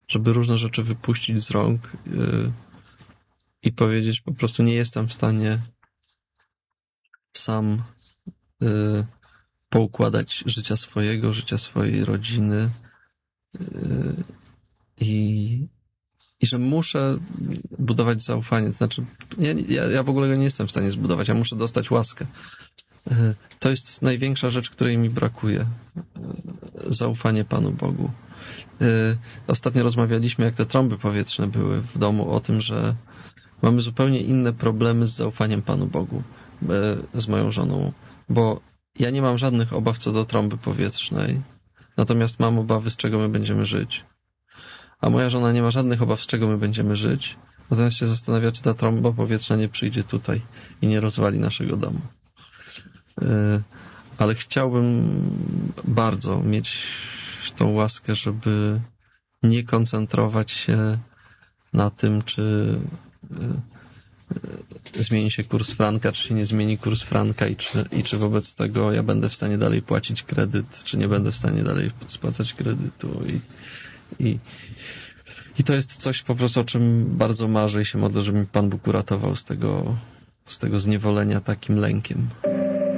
żeby różne rzeczy wypuścić z rąk i powiedzieć po prostu nie jestem w stanie sam poukładać życia swojej rodziny i że muszę budować zaufanie. To znaczy, ja w ogóle go nie jestem w stanie zbudować, ja muszę dostać łaskę. To jest największa rzecz, której mi brakuje. Zaufanie Panu Bogu. Ostatnio rozmawialiśmy, jak te trąby powietrzne były w domu, o tym, że mamy zupełnie inne problemy z zaufaniem Panu Bogu z moją żoną, bo ja nie mam żadnych obaw co do trąby powietrznej, natomiast mam obawy, z czego my będziemy żyć. A moja żona nie ma żadnych obaw, z czego my będziemy żyć, natomiast się zastanawia, czy ta trąba powietrzna nie przyjdzie tutaj i nie rozwali naszego domu. Ale chciałbym bardzo mieć tą łaskę, żeby nie koncentrować się na tym, czy zmieni się kurs franka, czy się nie zmieni kurs franka i czy wobec tego ja będę w stanie dalej płacić kredyt, czy nie będę w stanie dalej spłacać kredytu. I to jest coś po prostu, o czym bardzo marzę i się modlę, żeby mi Pan Bóg uratował z tego zniewolenia takim lękiem.